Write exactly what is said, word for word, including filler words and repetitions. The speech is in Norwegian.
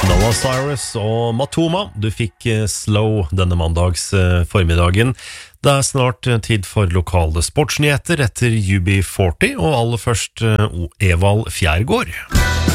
Noah Cyrus og Matoma, du fikk Slow denne mandags formiddagen. Det er snart tid for lokale sportsnyheter etter U B førti, og aller først Evald Fjærgård.